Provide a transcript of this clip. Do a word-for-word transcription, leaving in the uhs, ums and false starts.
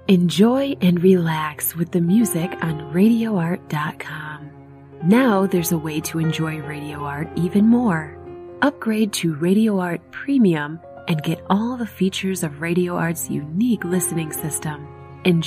Enjoy and relax with the music on radio art dot com. Now there's a way to enjoy Radio Art even more. Upgrade to Radio Art Premium and get all the features of Radio Art's unique listening system.